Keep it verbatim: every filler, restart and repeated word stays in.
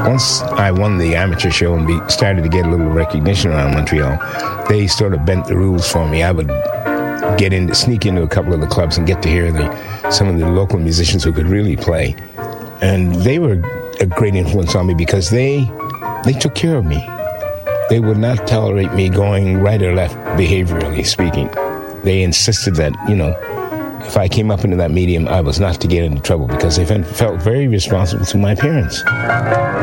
once I won the amateur show and be, started to get a little recognition around Montreal, they sort of bent the rules for me. I would get in, sneak into a couple of the clubs and get to hear the, some of the local musicians who could really play. And they were a great influence on me because they they took care of me. They would not tolerate me going right or left, behaviorally speaking. They insisted that, you know, if I came up into that medium, I was not to get into trouble because they felt very responsible to my parents.